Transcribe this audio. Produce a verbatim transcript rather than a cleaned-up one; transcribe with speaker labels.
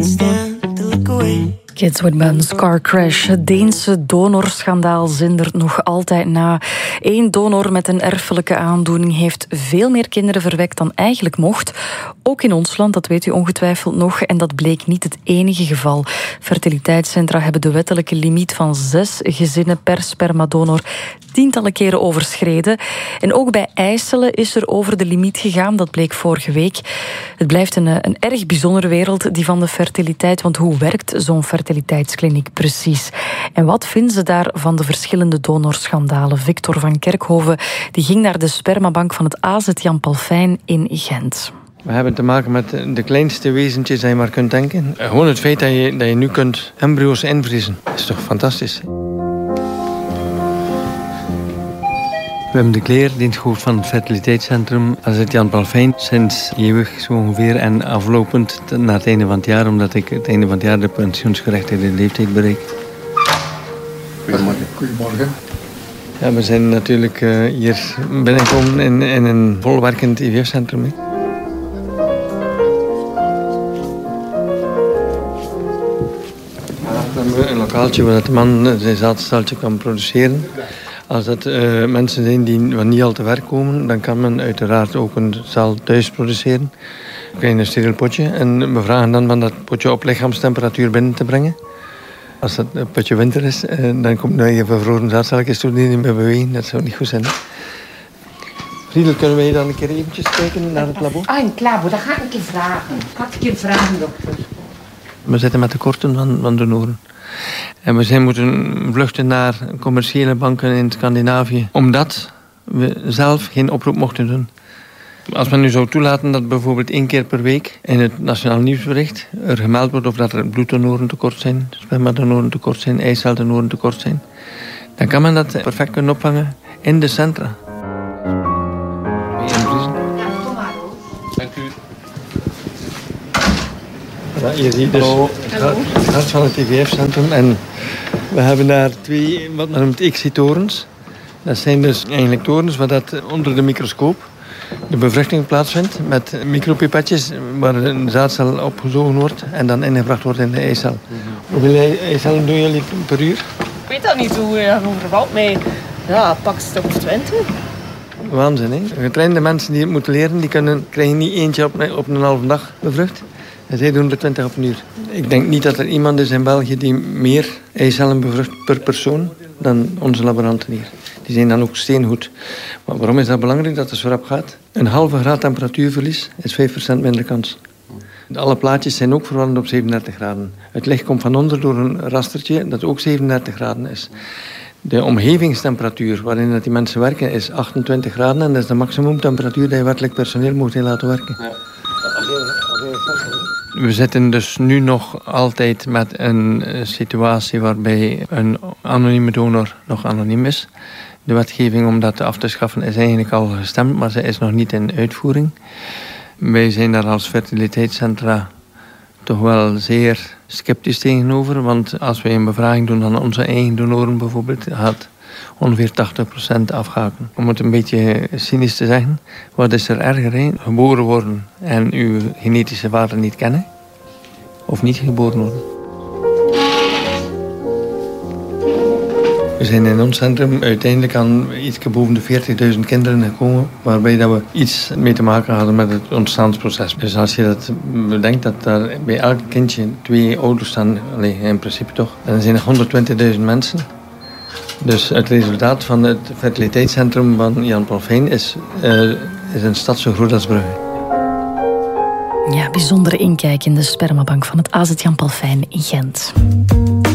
Speaker 1: can't stand to look away.
Speaker 2: Kids with Buns, car crash. Het Deense donorschandaal zindert nog altijd na. Eén donor met een erfelijke aandoening heeft veel meer kinderen verwekt dan eigenlijk mocht. Ook in ons land, dat weet u ongetwijfeld nog. En dat bleek niet het enige geval. Fertiliteitscentra hebben de wettelijke limiet van zes gezinnen per spermadonor tientallen keren overschreden. En ook bij eicellen is er over de limiet gegaan. Dat bleek vorige week. Het blijft een, een erg bijzondere wereld, die van de fertiliteit. Want hoe werkt zo'n fertiliteitskliniek precies? En wat vinden ze daar van de verschillende donorschandalen? Victor van Kerkhoven die ging naar de spermabank van het A Z Jan Palfijn in Gent.
Speaker 3: We hebben te maken met de kleinste wezentjes die je maar kunt denken. Gewoon het feit dat je, dat je nu kunt embryo's invriezen, is toch fantastisch? Wim de Kleer, diensthoofd van het fertiliteitscentrum A Z Jan Palfijn, sinds eeuwig zo ongeveer en aflopend naar het einde van het jaar, omdat ik het einde van het jaar de pensioensgerechtigde leeftijd bereik.
Speaker 4: Goedemorgen. Goedemorgen.
Speaker 3: Ja, we zijn natuurlijk uh, hier binnengekomen in, in een volwerkend I V F-centrum. We hebben een lokaaltje waar de man zijn zaadstaaltje kan produceren. Als dat uh, mensen zijn die niet al te werk komen, dan kan men uiteraard ook een zaal thuis produceren. We krijgen een steriel potje en we vragen dan van dat potje op lichaamstemperatuur binnen te brengen. Als dat een potje winter is, uh, dan komt nou je bevroren zaadcelletjes toe die niet meer bewegen. Dat zou niet goed zijn. Friedel, kunnen wij dan een keer eventjes kijken naar het labo?
Speaker 5: Ah, in het labo, dat ga ik een keer vragen. Ik ga het een keer vragen, dokter.
Speaker 3: We zitten met tekorten van, van donoren. En we zijn moeten vluchten naar commerciële banken in Scandinavië, omdat we zelf geen oproep mochten doen. Als men nu zou toelaten dat bijvoorbeeld één keer per week in het Nationaal Nieuwsbericht er gemeld wordt of dat er bloeddonoren tekort zijn, spermadonoren tekort zijn, eiceldonoren tekort zijn, dan kan men dat perfect kunnen opvangen in de centra. Dank u. Ja, je ziet dus het hart, het hart van het I V F-centrum en we hebben daar twee, wat men noemt excitorens. Dat zijn dus eigenlijk torens waar dat onder de microscoop de bevruchting plaatsvindt met micropipetjes waar een zaadcel opgezogen wordt en dan ingebracht wordt in de eicel. Hoeveel eicellen doen jullie per uur?
Speaker 5: Ik weet dat niet hoe je vervalt mij. Ja, pak een stuk of twintig.
Speaker 3: Waanzin, hè? Getrainde mensen die het moeten leren, die kunnen, krijgen niet eentje op, op een halve dag bevrucht. En zij doen er twintig op een uur. Ik denk niet dat er iemand is in België die meer eicellen bevrucht per persoon dan onze laboranten hier. Die zijn dan ook steengoed. Maar waarom is dat belangrijk dat het zo rap gaat? Een halve graad temperatuurverlies is vijf procent minder kans. Alle plaatjes zijn ook verwarmd op zevenendertig graden. Het licht komt van onder door een rastertje dat ook zevenendertig graden is. De omgevingstemperatuur waarin dat die mensen werken is achtentwintig graden en dat is de maximumtemperatuur die je werkelijk personeel moet laten werken. Ja. We zitten dus nu nog altijd met een situatie waarbij een anonieme donor nog anoniem is. De wetgeving om dat af te schaffen is eigenlijk al gestemd, maar ze is nog niet in uitvoering. Wij zijn daar als fertiliteitscentra toch wel zeer sceptisch tegenover, want als wij een bevraging doen aan onze eigen donoren bijvoorbeeld, gaat ongeveer tachtig procent afhaken. Om het een beetje cynisch te zeggen, wat is er erger, hè? Geboren worden en uw genetische vader niet kennen? Of niet geboren worden? We zijn in ons centrum uiteindelijk aan iets boven de veertigduizend kinderen gekomen, waarbij dat we iets mee te maken hadden met het ontstaansproces. Dus als je dat bedenkt dat daar bij elk kindje twee ouders staan, allez, in principe toch, dan zijn er honderdtwintigduizend mensen. Dus het resultaat van het fertiliteitscentrum van Jan Palfijn is, uh, is een stad zo groot als Brugge.
Speaker 2: Ja, bijzondere inkijk in de spermabank van het A Z Jan Palfijn in Gent.